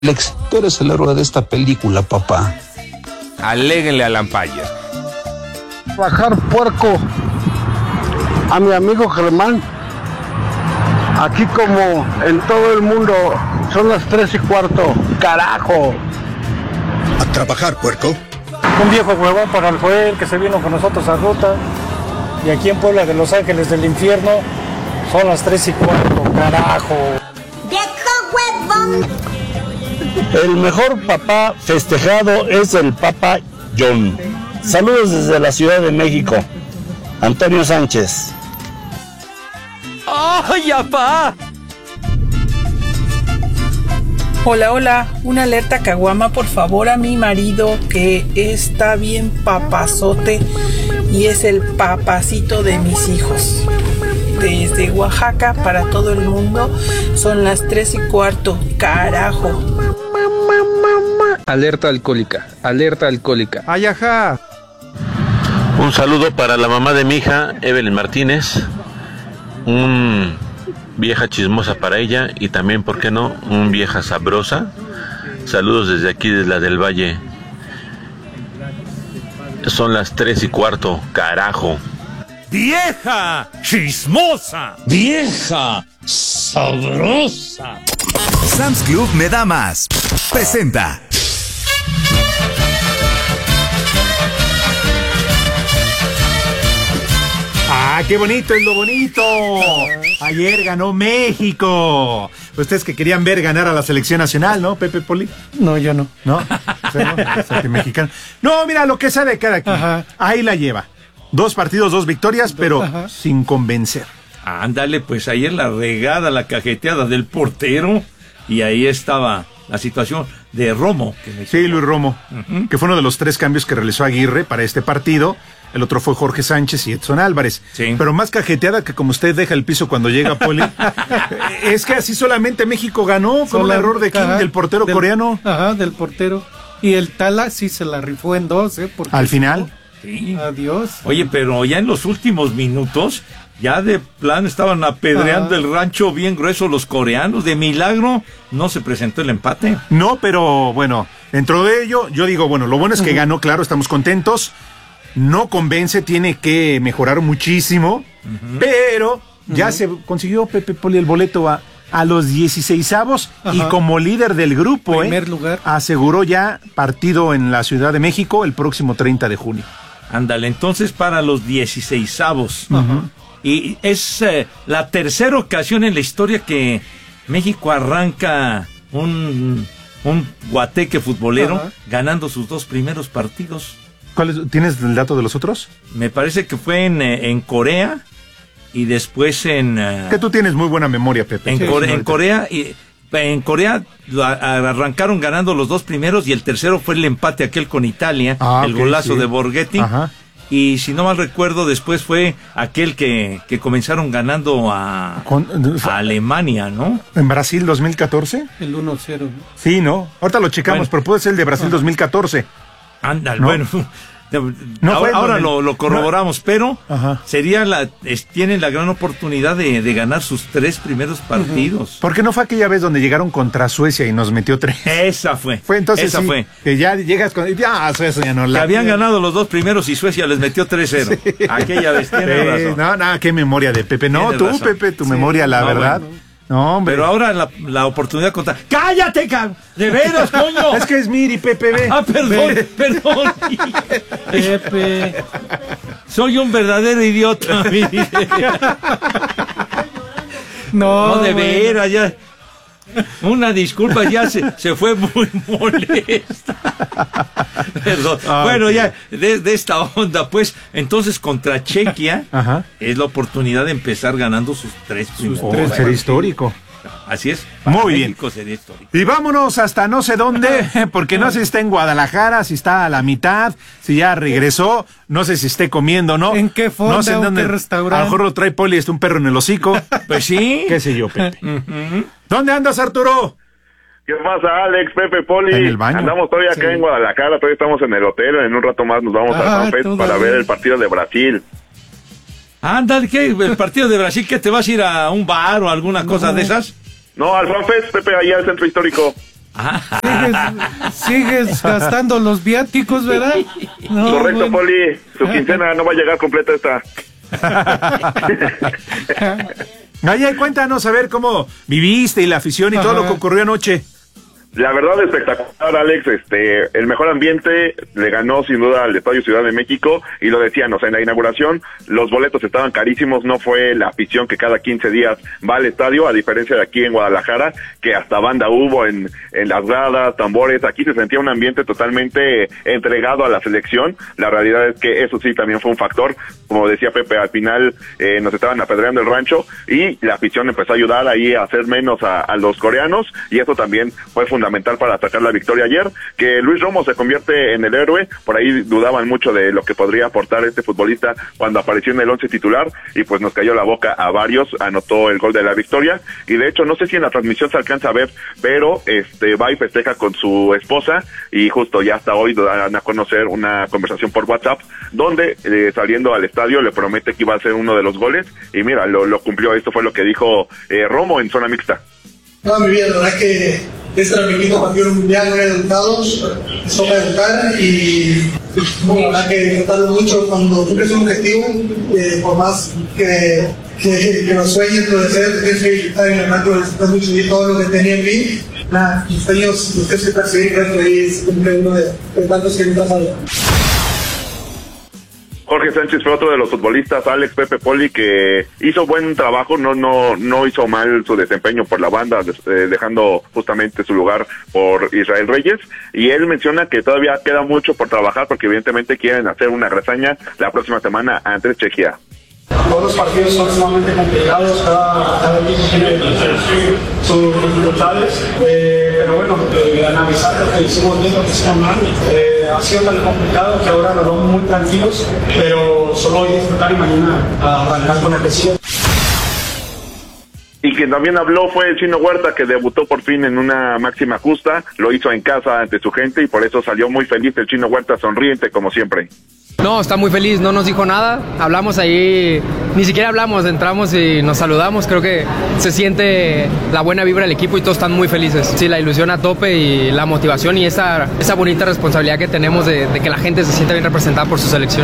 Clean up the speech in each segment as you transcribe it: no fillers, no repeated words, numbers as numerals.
Alex, tú eres el héroe de esta película, papá. Aléguenle al Lampayer. Bajar puerco a mi amigo Germán. Aquí como en todo el mundo son las 3:15. ¡Carajo! A trabajar, puerco. Un viejo huevón para el Joel que se vino con nosotros a ruta. Y aquí en Puebla de Los Ángeles del Infierno son las 3:15. ¡Carajo! ¡Viejo huevón! El mejor papá festejado es el Papa John. Saludos desde la Ciudad de México. Antonio Sánchez. ¡Ay, apá! Hola, hola, una alerta caguama por favor a mi marido que está bien papazote y es el papacito de mis hijos. Desde Oaxaca para todo el mundo son las 3:15, carajo. Alerta alcohólica, alerta alcohólica. ¡Ay, ajá! Un saludo para la mamá de mi hija, Evelyn Martínez. Un vieja chismosa para ella y también, ¿por qué no?, un vieja sabrosa. Saludos desde aquí, desde la del Valle. Son las 3:15, carajo. ¡Vieja chismosa! ¡Vieja sabrosa! Sam's Club me da más. Presenta. ¡Ah, qué bonito es lo bonito! Ayer ganó México. Ustedes que querían ver ganar a la selección nacional, ¿no, Pepe Poli? No, yo no. ¿No? O sea, mexicano. No, mira, lo que sabe cada quien. Ajá. Ahí la lleva. 2 partidos, 2 victorias, pero ajá, sin convencer. Ándale, pues ayer la regada, la cajeteada del portero. Y ahí estaba la situación de Romo. Sí, Luis Romo, que fue uno de los 3 cambios que realizó Aguirre para este partido. El otro fue Jorge Sánchez y Edson Álvarez. Sí. Pero más cajeteada que como usted deja el piso cuando llega, Poli. Es que así solamente México ganó con un error de King, del portero coreano. Ajá, del portero. Y el Tala sí se la rifó en 2, porque al final. Sí. Adiós. Oye, pero ya en los últimos minutos, ya de plan estaban apedreando el rancho bien grueso los coreanos. De milagro no se presentó el empate. No, pero bueno, dentro de ello, yo digo, bueno, lo bueno es que ganó, claro, estamos contentos. No convence, tiene que mejorar muchísimo, pero ya se consiguió, Pepe Poli, el boleto a los 16avos y como líder del grupo, primer lugar, aseguró ya partido en la Ciudad de México el próximo 30 de junio. Ándale, entonces para los 16avos. Y es la tercera ocasión en la historia que México arranca un guateque futbolero ganando sus 2 primeros partidos. ¿Tienes el dato de los otros? Me parece que fue en Corea y después en... que tú tienes muy buena memoria, Pepe. En Corea arrancaron ganando los 2 primeros y el tercero fue el empate aquel con Italia, el golazo de Borghetti. Ajá. Y si no mal recuerdo, después fue aquel que comenzaron ganando a Alemania, ¿no? ¿En Brasil 2014? El 1-0. Sí, ¿no? Ahorita lo checamos, bueno, pero puede ser el de Brasil 2014. Ándale, ¿no? Bueno, no ahora lo corroboramos, pero sería tienen la gran oportunidad de ganar sus 3 primeros partidos. Porque no fue aquella vez donde llegaron contra Suecia y nos metió 3. Esa fue. Entonces esa fue. Que ya llegas con... Ya, Suecia ya no la... Que habían ganado los 2 primeros y Suecia les metió 3-0. Sí. Aquella vez, tiene razón. No, qué memoria de Pepe. No, tú, razón. Pepe, tu memoria, la verdad. Bueno. No, hombre. Pero ahora la oportunidad contra... ¡Cállate, cabrón! ¡De veras, coño! Es que es Miri, Pepe, ve. Perdón. Pepe. Soy un verdadero idiota, Miri. No, de veras, ya... Una disculpa, ya se fue muy molesta. Perdón. Bueno, ya de esta onda, pues, entonces contra Chequia es la oportunidad de empezar ganando sus 3 primeros. Sería histórico. Así es. Muy bien. México sería histórico. Y vámonos hasta no sé dónde, porque no sé si está en Guadalajara, si está a la mitad, si ya regresó, no sé si esté comiendo, ¿no? ¿En qué fonda no sé en dónde, qué restaurante? A lo mejor lo trae Poli, está un perro en el hocico. Pues sí. ¿Qué sé yo, Pepe? ¿Dónde andas, Arturo? ¿Qué pasa, Alex, Pepe, Poli? En el baño. Andamos todavía acá en Guadalajara, todavía estamos en el hotel, en un rato más nos vamos a San Pedro para ver el partido de Brasil. Ándale, ¿qué? ¿El partido de Brasil? ¿Qué te vas a ir a un bar o alguna cosa de esas? No, al FanFest, Pepe, allá al centro histórico. Sigues gastando los viáticos, ¿verdad? No, correcto, bueno. Poli, su quincena no va a llegar completa esta. Oye, cuéntanos a ver cómo viviste y la afición y todo lo que ocurrió anoche. La verdad, espectacular, Alex. El mejor ambiente le ganó sin duda al Estadio Ciudad de México, y lo decían, o sea, en la inauguración los boletos estaban carísimos, no fue la afición que cada 15 días va al estadio, a diferencia de aquí en Guadalajara, que hasta banda hubo en las gradas, tambores. Aquí se sentía un ambiente totalmente entregado a la selección. La realidad es que eso sí también fue un factor. Como decía Pepe, al final nos estaban apedreando el rancho, y la afición empezó a ayudar ahí a hacer menos a los coreanos, y eso también fue fundamental para sacar la victoria ayer. Que Luis Romo se convierte en el héroe, por ahí dudaban mucho de lo que podría aportar este futbolista cuando apareció en el 11 titular, y pues nos cayó la boca a varios, anotó el gol de la victoria, y de hecho no sé si en la transmisión se alcanza a ver, pero va y festeja con su esposa, y justo ya hasta hoy dan a conocer una conversación por WhatsApp, donde saliendo al estadio le promete que iba a hacer uno de los goles, y mira, lo cumplió. Esto fue lo que dijo Romo en zona mixta. Toda mi vida, la verdad que este era mi quinto partido mundial, muy educados, eso para educar, y la verdad que disfrutarlo mucho cuando cumples un objetivo, por más que nos sueñes, lo desees, tienes que disfrutar, y la verdad que disfrutar mucho de todo lo que tenía en mí. Mis sueños los tienes que perseguir, creo que ahí es uno de tantos que nunca salgo. Jorge Sánchez fue otro de los futbolistas, Alex, Pepe, Poli, que hizo buen trabajo, no hizo mal su desempeño por la banda, dejando justamente su lugar por Israel Reyes, y él menciona que todavía queda mucho por trabajar, porque evidentemente quieren hacer una reseña la próxima semana ante Chequia. Todos los partidos son sumamente complicados, cada equipo tiene sus dificultades, pero bueno, analizar lo que hicimos bien, lo que hicimos mal, ha sido tan complicado que ahora nos vamos muy tranquilos, pero solo hoy disfrutar y mañana arrancar con lo que sigue. Y quien también habló fue el Chino Huerta, que debutó por fin en una máxima justa, lo hizo en casa ante su gente, y por eso salió muy feliz el Chino Huerta, sonriente como siempre. No, está muy feliz, no nos dijo nada, hablamos ahí, ni siquiera hablamos, entramos y nos saludamos, creo que se siente la buena vibra del equipo y todos están muy felices. Sí, la ilusión a tope y la motivación y esa bonita responsabilidad que tenemos de que la gente se sienta bien representada por su selección.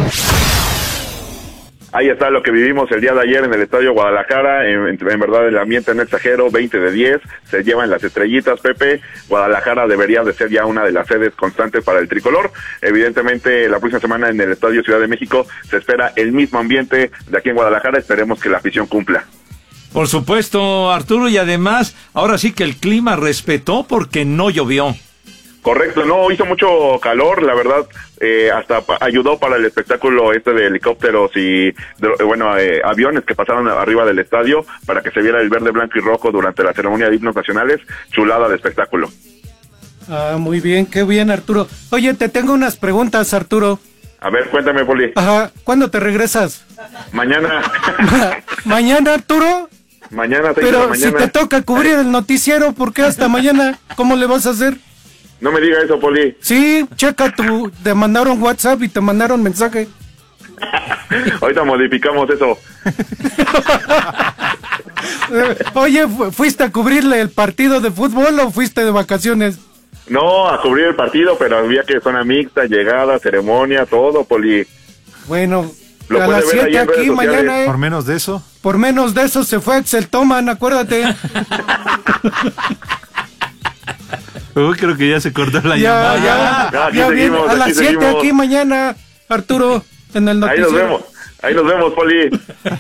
Ahí está lo que vivimos el día de ayer en el Estadio Guadalajara, en verdad el ambiente no exagero, 20 de 10, se llevan las estrellitas, Pepe. Guadalajara debería de ser ya una de las sedes constantes para el tricolor. Evidentemente la próxima semana en el Estadio Ciudad de México se espera el mismo ambiente de aquí en Guadalajara, esperemos que la afición cumpla. Por supuesto, Arturo, y además, ahora sí que el clima respetó porque no llovió. Correcto, no hizo mucho calor, la verdad, hasta ayudó para el espectáculo de helicópteros y aviones que pasaron arriba del estadio para que se viera el verde, blanco y rojo durante la ceremonia de himnos nacionales. Chulada de espectáculo. Ah, muy bien, qué bien, Arturo. Oye, te tengo unas preguntas, Arturo. A ver, cuéntame, Poli. Ajá, ¿cuándo te regresas? Mañana. ¿Mañana, Arturo? Mañana, 6 Pero de la mañana. si te toca cubrir el noticiero, ¿por qué hasta mañana? ¿Cómo le vas a hacer? No me diga eso, Poli. Sí, checa te mandaron WhatsApp y te mandaron mensaje. Ahorita modificamos eso. Oye, ¿fuiste a cubrirle el partido de fútbol o fuiste de vacaciones? No, a cubrir el partido, pero había que zona mixta, llegada, ceremonia, todo, Poli. Bueno, lo a las 7 aquí mañana, ¿Por menos de eso? Por menos de eso se fue Axel Toman, acuérdate. Creo que ya se cortó la llamada. Ya viene, a las 7 aquí mañana, Arturo, en el noticiero. Ahí nos vemos, Poli.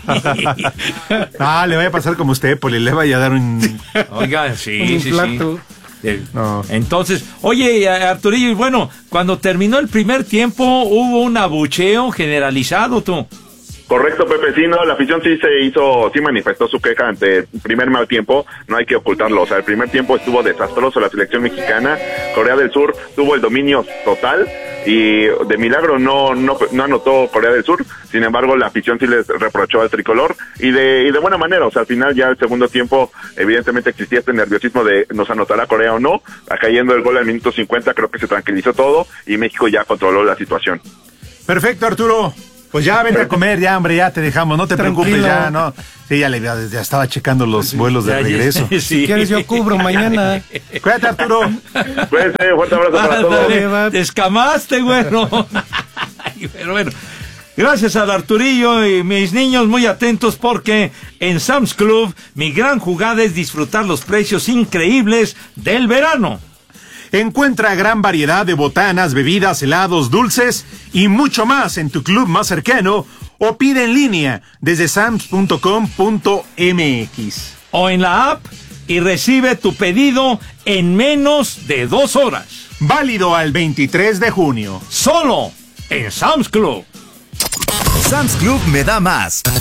Le vaya a pasar como usted, Poli, le vaya a dar un... Oiga, sí. No. Entonces, oye, Arturillo, y bueno, cuando terminó el primer tiempo, hubo un abucheo generalizado, tú. Correcto, Pepe, sí, no, la afición sí manifestó su queja ante el primer mal tiempo, no hay que ocultarlo, o sea, el primer tiempo estuvo desastroso la selección mexicana, Corea del Sur tuvo el dominio total y de milagro no anotó Corea del Sur, sin embargo la afición sí les reprochó al tricolor y de buena manera, o sea, al final ya el segundo tiempo evidentemente existía este nerviosismo de nos anotará Corea o no, cayendo el gol al minuto 50 creo que se tranquilizó todo y México ya controló la situación. Perfecto, Arturo. Pues ya vente a comer, ya hombre, ya te dejamos, no te preocupes, ya no. Sí, ya estaba checando los vuelos de regreso. Sí. Si quieres yo cubro mañana. Cuídate, Arturo. Cuídate, fuerte abrazo para todos. Te escamaste, bueno. Pero bueno, gracias al Arturillo y mis niños muy atentos porque en Sam's Club mi gran jugada es disfrutar los precios increíbles del verano. Encuentra gran variedad de botanas, bebidas, helados, dulces y mucho más en tu club más cercano o pide en línea desde sams.com.mx o en la app y recibe tu pedido en menos de 2 horas. Válido al 23 de junio. Solo en Sam's Club. Sam's Club me da más.